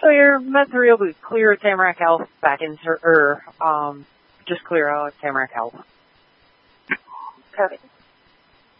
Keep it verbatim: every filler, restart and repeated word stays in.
So your med three will be clear Tamarack Health back into, or, um, just clear out Tamarack Health. Copy.